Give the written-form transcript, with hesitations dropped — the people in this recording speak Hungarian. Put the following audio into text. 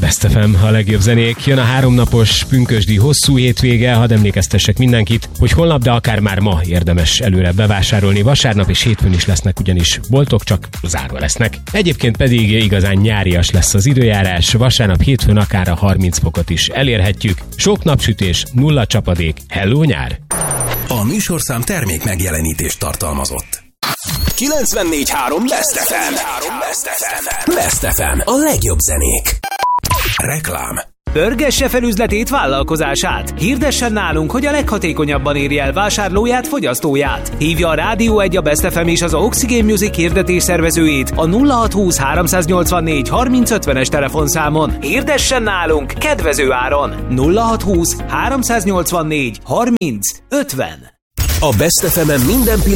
Best FM, a legjobb zenék. Jön a 3 napos pünkösdi hosszú hétvége, hadd emlékeztessek mindenkit, hogy holnap, de akár már ma érdemes előre bevásárolni. Vasárnap és hétfőn is lesznek ugyanis boltok, csak zárva lesznek. Egyébként pedig igazán nyárias lesz az időjárás, vasárnap, hétfőn akár a 30 fokot is elérhetjük. Sok napsütés, 0 csapadék. Hello nyár! A műsorszám termék megjelenítést tartalmazott. 94.3 Best FM. Best FM. A legjobb zenék. Reklám. Pörgesse fel üzletét, vállalkozását. Hirdessen nálunk, hogy a leghatékonyabban érje el vásárlóját, fogyasztóját. Hívja a Rádió 1, a Best FM és az Oxygen Music hirdetés szervezőjét a 0620 384 3050-es telefonszámon. Hirdessen nálunk kedvező áron. 0620 384 3050. A Best FM-en minden pillanatban